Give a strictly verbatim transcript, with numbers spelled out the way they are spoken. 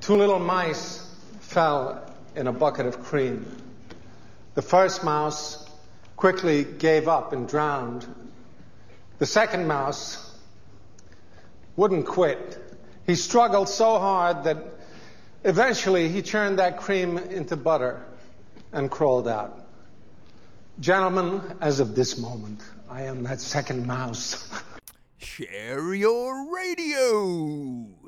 Two little mice fell in a bucket of cream. The first mouse quickly gave up and drowned. The second mouse wouldn't quit. He struggled so hard that eventually he churned that cream into butter and crawled out. Gentlemen, as of this moment, I am that second mouse. Share your radio.